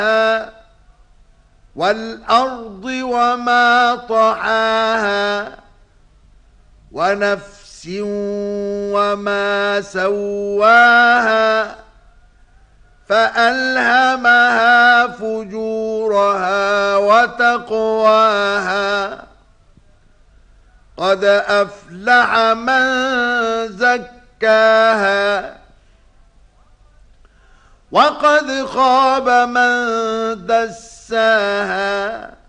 والأرض وما طحاها ونفس وما سواها فألهمها فجورها وتقواها قد أفلح من زكاها وقد خاب من دساها